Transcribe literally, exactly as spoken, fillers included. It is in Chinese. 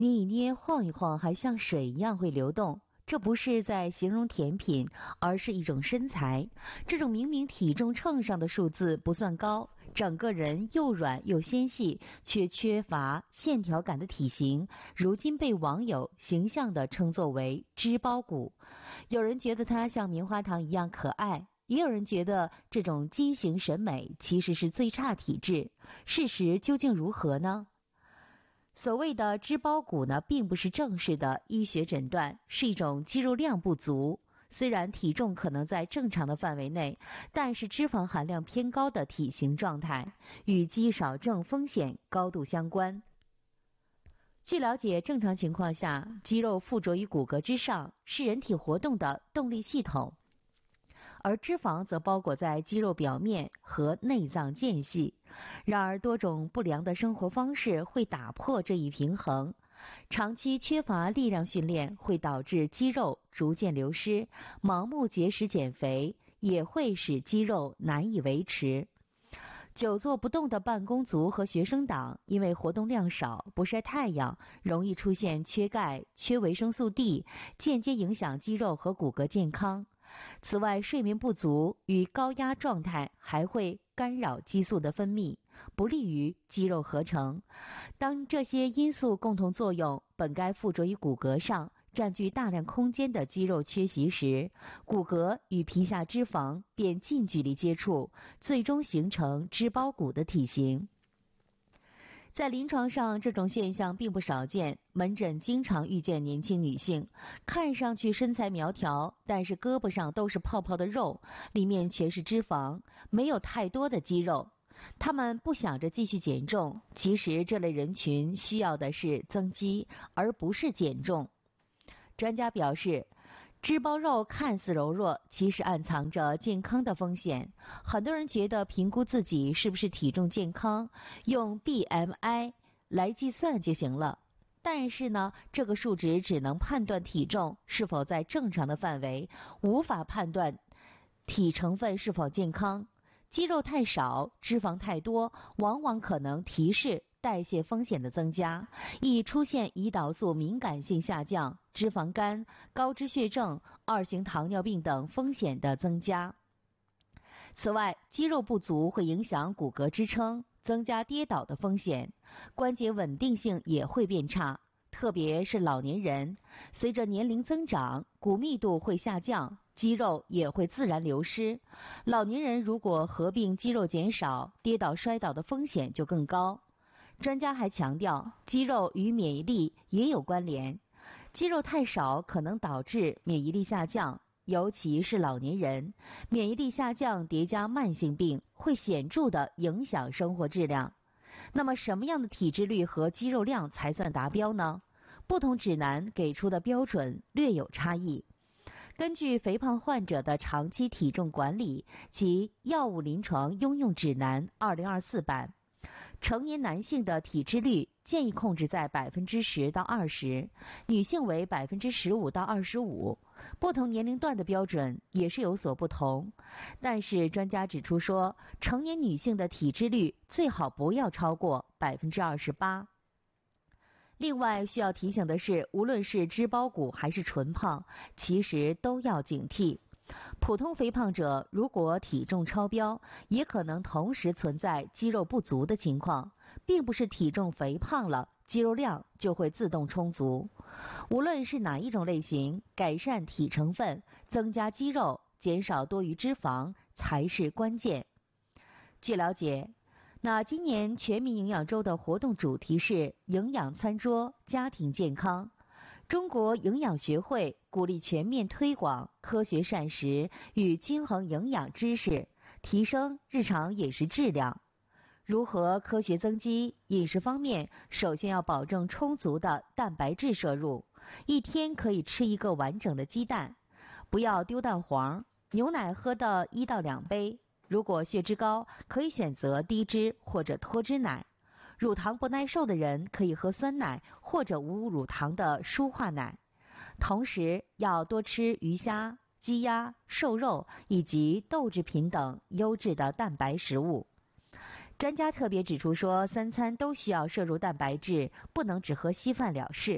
捏一捏、晃一晃，还像水一样会流动。这不是在形容甜品，而是一种身材。这种明明体重秤上的数字不算高，整个人又软又纤细，却缺乏线条感的体型，如今被网友形象地称作为脂包骨。有人觉得它像棉花糖一样可爱，也有人觉得这种畸形审美其实是最差体质。事实究竟如何呢？所谓的脂包骨呢，并不是正式的医学诊断，是一种肌肉量不足，虽然体重可能在正常的范围内，但是脂肪含量偏高的体型状态，与肌少症风险高度相关。据了解，正常情况下，肌肉附着于骨骼之上，是人体活动的动力系统，而脂肪则包裹在肌肉表面和内脏间隙。然而，多种不良的生活方式会打破这一平衡。长期缺乏力量训练会导致肌肉逐渐流失，盲目节食减肥也会使肌肉难以维持。久坐不动的办公族和学生党，因为活动量少，不晒太阳，容易出现缺钙、缺维生素 D， 间接影响肌肉和骨骼健康。此外，睡眠不足与高压状态还会干扰激素的分泌，不利于肌肉合成。当这些因素共同作用，本该附着于骨骼上，占据大量空间的肌肉缺席时，骨骼与皮下脂肪便近距离接触，最终形成脂包骨的体型。在临床上，这种现象并不少见，门诊经常遇见年轻女性，看上去身材苗条，但是胳膊上都是泡泡的肉，里面全是脂肪，没有太多的肌肉。她们不想着继续减重，其实这类人群需要的是增肌，而不是减重。专家表示，脂包肉看似柔弱，其实暗藏着健康的风险。很多人觉得评估自己是不是体重健康，用 B M I 来计算就行了。但是呢，这个数值只能判断体重是否在正常的范围，无法判断体成分是否健康。肌肉太少，脂肪太多，往往可能提示代谢风险的增加，易出现胰岛素敏感性下降、脂肪肝、高脂血症、二型糖尿病等风险的增加。此外，肌肉不足会影响骨骼支撑，增加跌倒的风险，关节稳定性也会变差，特别是老年人，随着年龄增长，骨密度会下降，肌肉也会自然流失。老年人如果合并肌肉减少，跌倒摔倒的风险就更高。专家还强调，肌肉与免疫力也有关联，肌肉太少可能导致免疫力下降，尤其是老年人，免疫力下降叠加慢性病，会显著地影响生活质量。那么什么样的体脂率和肌肉量才算达标呢？不同指南给出的标准略有差异。根据肥胖患者的长期体重管理及药物临床应用指南二零二四版，成年男性的体脂率建议控制在百分之十到二十，女性为百分之十五到二十五。不同年龄段的标准也是有所不同，但是专家指出说，成年女性的体脂率最好不要超过百分之二十八。另外需要提醒的是，无论是脂包骨还是纯胖，其实都要警惕。普通肥胖者如果体重超标，也可能同时存在肌肉不足的情况，并不是体重肥胖了，肌肉量就会自动充足。无论是哪一种类型，改善体成分，增加肌肉，减少多余脂肪才是关键。据了解，那今年全民营养周的活动主题是营养餐桌，家庭健康。中国营养学会鼓励全面推广科学膳食与均衡营养知识，提升日常饮食质量。如何科学增肌？饮食方面，首先要保证充足的蛋白质摄入，一天可以吃一个完整的鸡蛋，不要丢蛋黄。牛奶喝到一到两杯，如果血脂高，可以选择低脂或者脱脂奶。乳糖不耐受的人可以喝酸奶或者无乳糖的舒化奶。同时要多吃鱼虾、鸡鸭、瘦肉以及豆制品等优质的蛋白食物。专家特别指出说，三餐都需要摄入蛋白质，不能只喝稀饭了事。